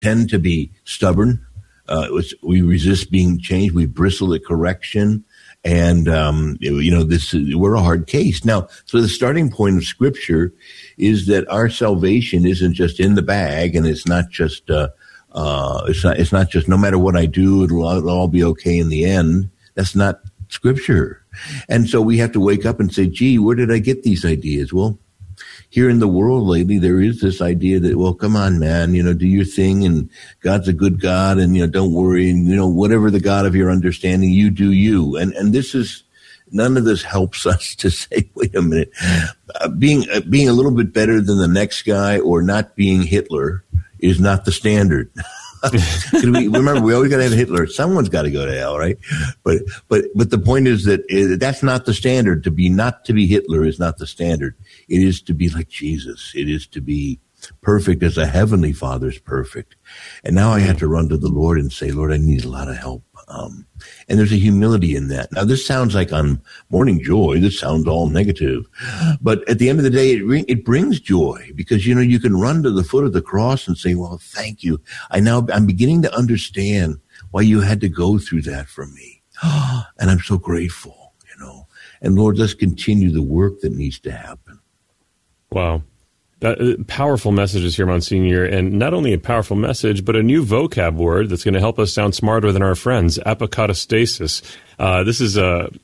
tend to be stubborn. We resist being changed. We bristle at correction. And, we're a hard case. Now, so the starting point of Scripture is that our salvation isn't just in the bag, and it's not just, it's not just no matter what I do, it'll all be okay in the end. That's not Scripture. And so we have to wake up and say, gee, where did I get these ideas? Well, here in the world lately, there is this idea that, well, come on, man, do your thing, and God's a good God, and, don't worry, and, whatever the God of your understanding, you do you. And none of this helps us to say, wait a minute, being a little bit better than the next guy or not being Hitler is not the standard. Remember, we always got to have Hitler. Someone's got to go to hell, right? But the point is that that's not the standard. Not to be Hitler is not the standard. It is to be like Jesus. It is to be perfect as a heavenly Father's perfect. And now I have to run to the Lord and say, Lord, I need a lot of help. And there's a humility in that. Now, this sounds like on Morning Joy, this sounds all negative. But at the end of the day, it brings joy because, you can run to the foot of the cross and say, well, thank you. I'm beginning to understand why you had to go through that for me. And I'm so grateful, And Lord, let's continue the work that needs to happen. Wow. Powerful messages here, Monsignor, and not only a powerful message, but a new vocab word that's going to help us sound smarter than our friends, apokatastasis. This is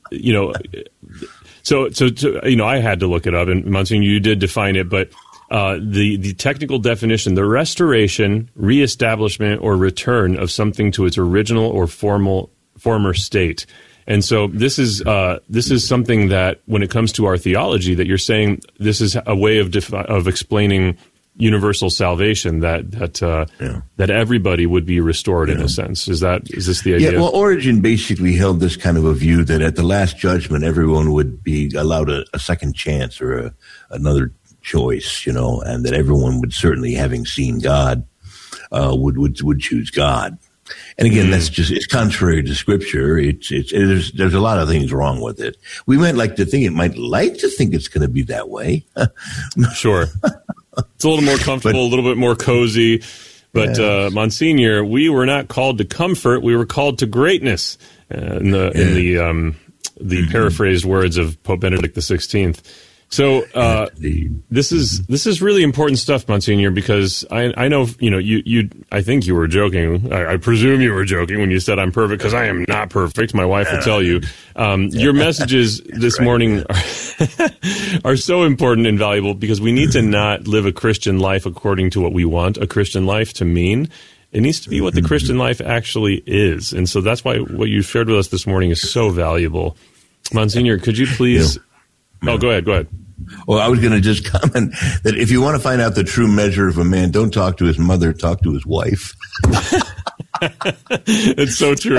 so I had to look it up, and Monsignor, you did define it, but the technical definition, the restoration, reestablishment, or return of something to its original or former state. And so this is something that, when it comes to our theology, that you're saying this is a way of explaining universal salvation, that everybody would be restored in a sense. Is this the idea? Yeah. Well, Origen basically held this kind of a view that at the last judgment, everyone would be allowed a second chance or another choice, and that everyone would certainly, having seen God, would choose God. And again, it's contrary to Scripture. There's a lot of things wrong with it. We might like to think it's going to be that way. Sure. It's a little more comfortable, a little bit more cozy. But, Monsignor, we were not called to comfort. We were called to greatness. In the paraphrased words of Pope Benedict XVI. So this is really important stuff, Monsignor, because I know you I think you were joking. I presume you were joking when you said I'm perfect, because I am not perfect. My wife will tell you. Your messages this morning are so important and valuable because we need to not live a Christian life according to what we want a Christian life to mean. It needs to be what the Christian life actually is, and so that's why what you shared with us this morning is so valuable, Monsignor. Could you please? Oh, go ahead. Well, I was going to just comment that if you want to find out the true measure of a man, don't talk to his mother, talk to his wife. It's so true.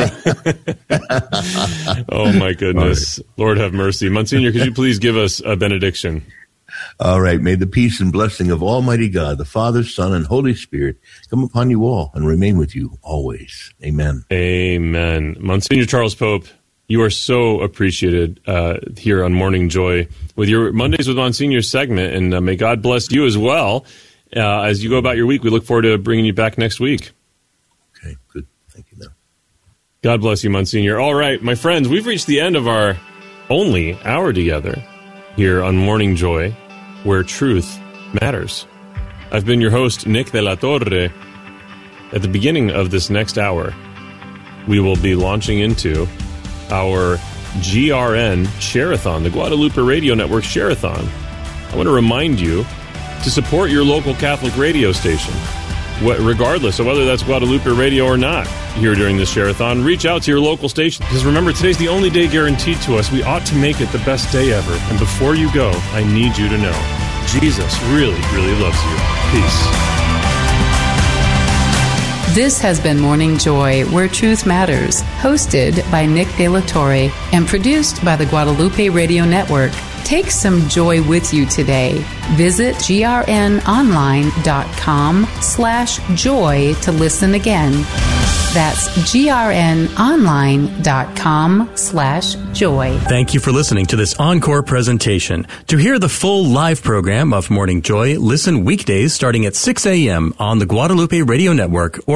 Oh, my goodness. Right. Lord have mercy. Monsignor, could you please give us a benediction? All right. May the peace and blessing of Almighty God, the Father, Son, and Holy Spirit come upon you all and remain with you always. Amen. Amen. Monsignor Charles Pope, you are so appreciated here on Morning Joy with your Mondays with Monsignor segment, and may God bless you as well as you go about your week. We look forward to bringing you back next week. Okay, good. Thank you, man. God bless you, Monsignor. All right, my friends, we've reached the end of our only hour together here on Morning Joy, where truth matters. I've been your host, Nick de la Torre. At the beginning of this next hour, we will be launching into our GRN Share-a-thon, the Guadalupe Radio Network Share-a-thon. I want to remind you to support your local Catholic radio station, regardless of whether that's Guadalupe Radio or not. Here during this Share-a-thon, reach out to your local station, because remember, today's the only day guaranteed to us. We ought to make it the best day ever. And before you go, I need you to know, Jesus really, really loves you. Peace. This has been Morning Joy, where truth matters, hosted by Nick de la Torre and produced by the Guadalupe Radio Network. Take some joy with you today. Visit grnonline.com/joy to listen again. That's grnonline.com/joy. Thank you for listening to this encore presentation. To hear the full live program of Morning Joy, listen weekdays starting at 6 a.m. on the Guadalupe Radio Network or